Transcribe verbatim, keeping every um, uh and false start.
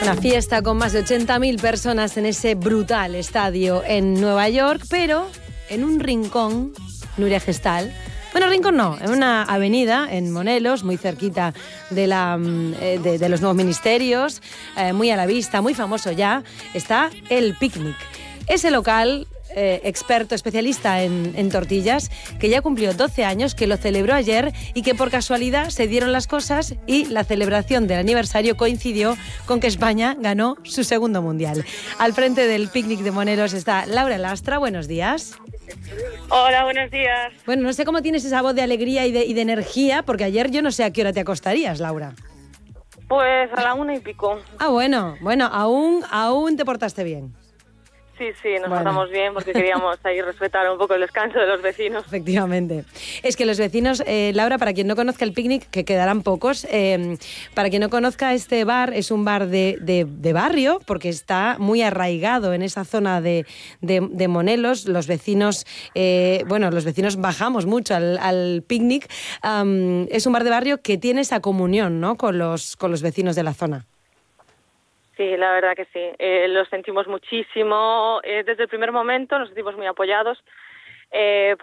Una fiesta con más de ochenta mil personas en ese brutal estadio en Nueva York, pero en un rincón, Nuria Gestal. Bueno, rincón no, en una avenida en Monelos, muy cerquita de, la, de, de los nuevos ministerios, eh, muy a la vista, muy famoso ya, está El Picnic. Ese local, eh, experto, especialista en, en tortillas, que ya cumplió doce años, que lo celebró ayer y que por casualidad se dieron las cosas y la celebración del aniversario coincidió con que España ganó su segundo mundial. Al frente del Picnic de Monelos está Laura Lastra. Buenos días. Hola, buenos días. Bueno, no sé cómo tienes esa voz de alegría y de, y de energía, porque ayer yo no sé a qué hora te acostarías, Laura. Pues a la una y pico. Ah, bueno, bueno, aún, aún te portaste bien. Sí, sí, nos Bueno. portamos bien porque queríamos ahí respetar un poco el descanso de los vecinos. Efectivamente. Es que los vecinos, eh, Laura, para quien no conozca el Picnic, que quedarán pocos, eh, para quien no conozca este bar, es un bar de, de, de barrio, porque está muy arraigado en esa zona de, de, de Monelos. Los vecinos, eh, bueno, los vecinos bajamos mucho al, al Picnic. Um, es un bar de barrio que tiene esa comunión, ¿no?, con los, con los vecinos de la zona. Sí, la verdad que sí. Eh, lo sentimos muchísimo. Eh, desde el primer momento nos sentimos muy apoyados, eh,